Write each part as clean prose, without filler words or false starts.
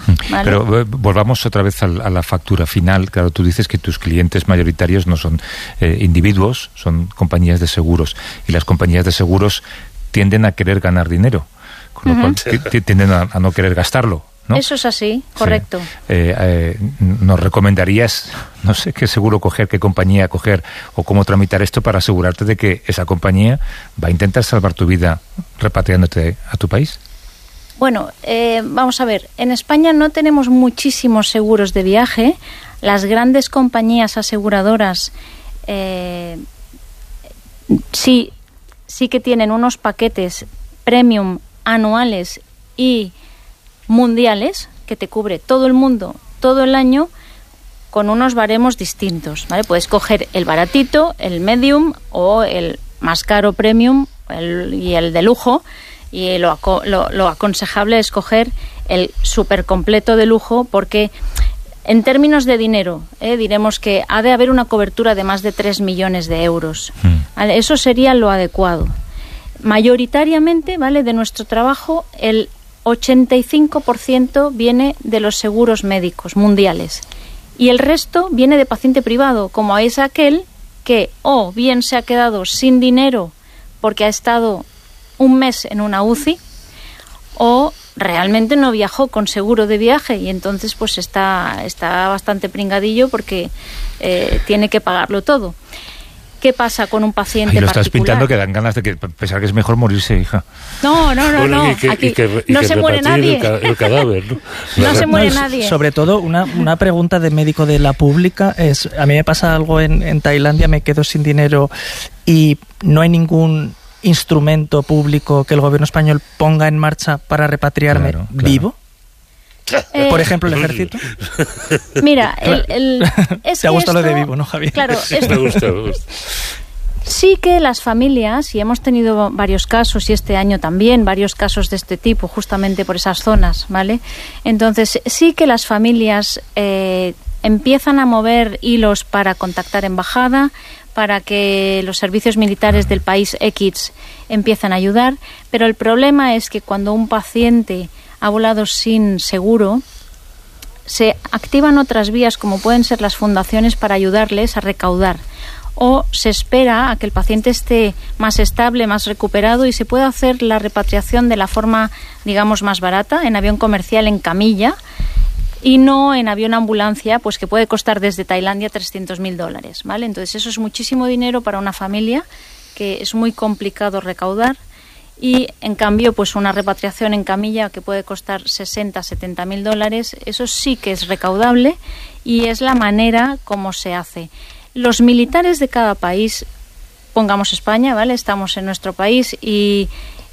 ¿vale? Pero volvamos otra vez a la factura final. Claro, tú dices que tus clientes mayoritarios no son individuos, son compañías de seguros. Y las compañías de seguros tienden a querer ganar dinero, con lo cual tienden a no querer gastarlo, ¿no? Eso es así, correcto. Sí. ¿Nos recomendarías, no sé, qué seguro coger, qué compañía coger o cómo tramitar esto para asegurarte de que esa compañía va a intentar salvar tu vida repatriándote a tu país? Bueno, vamos a ver, en España no tenemos muchísimos seguros de viaje. Las grandes compañías aseguradoras sí que tienen unos paquetes premium anuales y mundiales que te cubre todo el mundo, todo el año, con unos baremos distintos, ¿vale? Puedes coger el baratito, el medium o el más caro premium y el de lujo, y lo aconsejable es coger el súper completo de lujo, porque en términos de dinero, diremos que ha de haber una cobertura de más de 3 millones de euros. ¿Vale? Eso sería lo adecuado. Mayoritariamente, ¿vale?, de nuestro trabajo, el 85% viene de los seguros médicos mundiales y el resto viene de paciente privado, como es aquel que o bien se ha quedado sin dinero porque ha estado un mes en una UCI, o realmente no viajó con seguro de viaje y entonces pues está bastante pringadillo porque tiene que pagarlo todo. ¿Qué pasa con un paciente lo particular? Estás pintando que dan ganas de pensar que es mejor morirse, hija. No. Aquí no se muere nadie. El cadáver, ¿no? No se muere nadie. Sobre todo, una pregunta de médico de la pública es, a mí me pasa algo en Tailandia, me quedo sin dinero y no hay ningún instrumento público que el gobierno español ponga en marcha para repatriarme vivo. Por ejemplo, el ejército. Mira, te ha gustado lo de vivo, ¿no, Javier? Claro, me gusta. Sí que las familias, y hemos tenido varios casos, y este año también, varios casos de este tipo, justamente por esas zonas, ¿vale? Entonces, sí que las familias empiezan a mover hilos para contactar embajada, para que los servicios militares del país X empiecen a ayudar, pero el problema es que cuando un paciente ha volado sin seguro, se activan otras vías como pueden ser las fundaciones para ayudarles a recaudar, o se espera a que el paciente esté más estable, más recuperado y se pueda hacer la repatriación de la forma, digamos, más barata, en avión comercial, en camilla, y no en avión ambulancia, pues que puede costar desde Tailandia $300.000, ¿vale? Entonces eso es muchísimo dinero para una familia, que es muy complicado recaudar. Y en cambio, pues una repatriación en camilla que puede costar $60.000-70.000, eso sí que es recaudable y es la manera como se hace. Los militares de cada país, pongamos España, ¿vale? Estamos en nuestro país y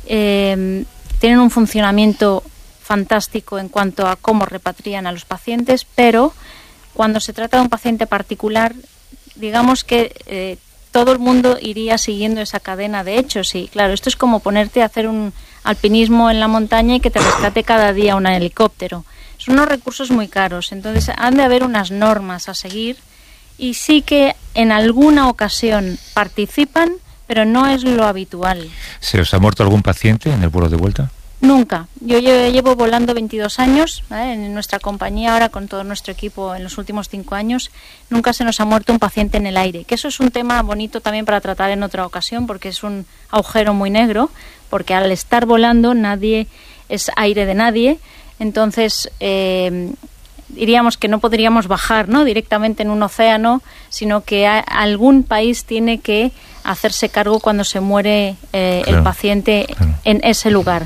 tienen un funcionamiento fantástico en cuanto a cómo repatrian a los pacientes, pero cuando se trata de un paciente particular, digamos que todo el mundo iría siguiendo esa cadena de hechos. Y claro, esto es como ponerte a hacer un alpinismo en la montaña y que te rescate cada día un helicóptero. Son unos recursos muy caros, entonces han de haber unas normas a seguir y sí que en alguna ocasión participan, pero no es lo habitual. ¿Se os ha muerto algún paciente en el vuelo de vuelta? Nunca. Yo llevo volando 22 años, ¿vale? En nuestra compañía, ahora con todo nuestro equipo en los últimos 5 años, nunca se nos ha muerto un paciente en el aire. Que eso es un tema bonito también para tratar en otra ocasión, porque es un agujero muy negro, porque al estar volando nadie es aire de nadie. Entonces, diríamos que no podríamos bajar, ¿no?, directamente en un océano, sino que algún país tiene que hacerse cargo cuando se muere el paciente en ese lugar.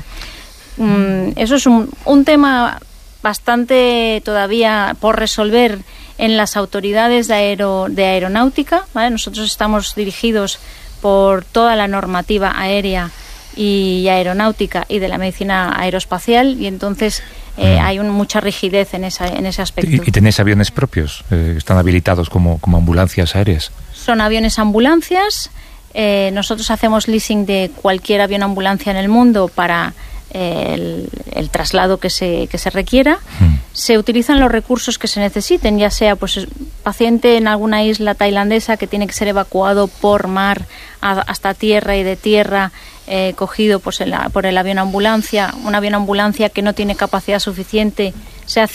Eso es un tema bastante todavía por resolver en las autoridades de aeronáutica, ¿vale? Nosotros estamos dirigidos por toda la normativa aérea y aeronáutica y de la medicina aeroespacial, y entonces hay mucha rigidez en ese aspecto. ¿Y tenéis aviones propios? ¿Están habilitados como ambulancias aéreas? Son aviones ambulancias. Nosotros hacemos leasing de cualquier avión ambulancia en el mundo para el traslado que se requiera. Se utilizan los recursos que se necesiten, ya sea pues paciente en alguna isla tailandesa que tiene que ser evacuado por mar hasta tierra, y de tierra cogido pues por el avión ambulancia, un avión ambulancia que no tiene capacidad suficiente, se hace